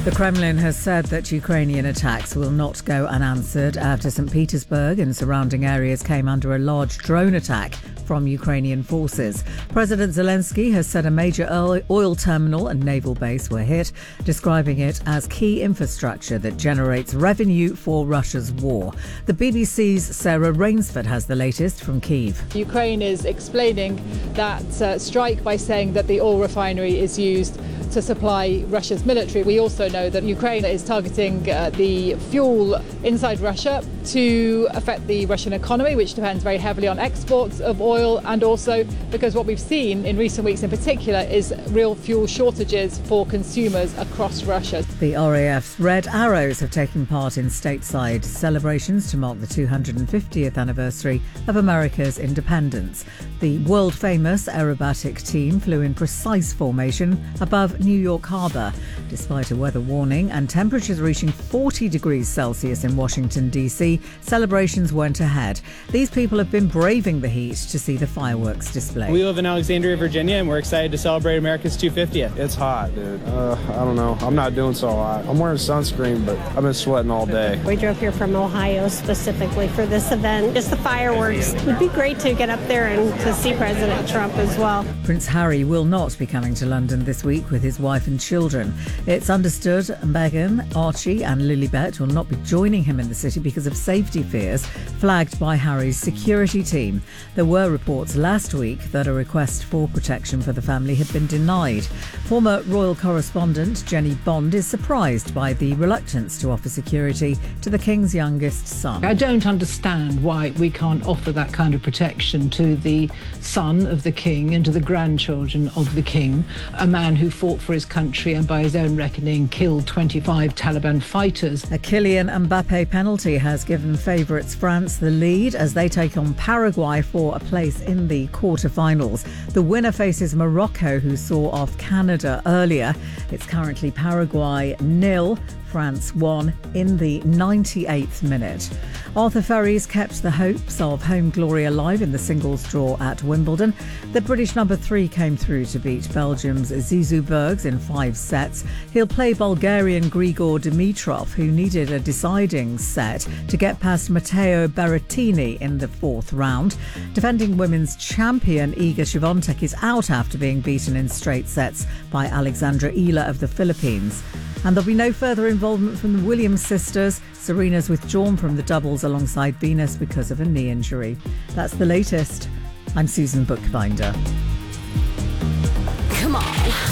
The Kremlin has said that Ukrainian attacks will not go unanswered after St. Petersburg and surrounding areas came under a large drone attack from Ukrainian forces. President Zelensky has said a major oil terminal and naval base were hit, describing it as key infrastructure that generates revenue for Russia's war. The BBC's Sarah Rainsford has the latest from Kyiv. Ukraine is explaining that strike by saying that the oil refinery is used to supply Russia's military. We also know that Ukraine is targeting the fuel inside Russia to affect the Russian economy, which depends very heavily on exports of oil, and also because what we've seen in recent weeks in particular is real fuel shortages for consumers across Russia. The RAF's Red Arrows have taken part in stateside celebrations to mark the 250th anniversary of America's independence. The world-famous aerobatic team flew in precise formation above New York Harbor. Despite a weather warning and temperatures reaching 40 degrees Celsius in Washington, D.C., celebrations went ahead. These people have been braving the heat to see the fireworks display. We live in Alexandria, Virginia, and we're excited to celebrate America's 250th. It's hot, dude. I don't know. I'm not doing so hot. I'm wearing sunscreen, but I've been sweating all day. We drove here from Ohio specifically for this event. Just the fireworks. It would be great to get up there and to see President Trump as well. Prince Harry will not be coming to London this week with his wife and children. It's understood Meghan, Archie and Lilibet will not be joining him in the city because of safety fears flagged by Harry's security team. There were reports last week that a request for protection for the family had been denied. Former royal correspondent Jenny Bond is surprised by the reluctance to offer security to the King's youngest son. I don't understand why we can't offer that kind of protection to the son of the King and to the grandchildren of the King, a man who fought for his country and by his own reckoning killed 25 Taliban fighters. A Kylian Mbappe penalty has given favourites France the lead as they take on Paraguay for a place in the quarter-finals. The winner faces Morocco, who saw off Canada earlier. It's currently Paraguay 0, France 1 in the 98th minute. Arthur Ferries kept the hopes of home glory alive in the singles draw at Wimbledon. The British number 3 came through to beat Belgium's Zizou Bergs in 5 sets. He'll play Bulgarian Grigor Dimitrov, who needed a deciding set to get past Matteo Berrettini in the 4th round. Defending women's champion Iga Swiatek is out after being beaten in straight sets by Alexandra Ila of the Philippines. And there'll be no further involvement from the Williams sisters. Serena's withdrawn from the doubles alongside Venus because of a knee injury. That's the latest. I'm Susan Bookbinder.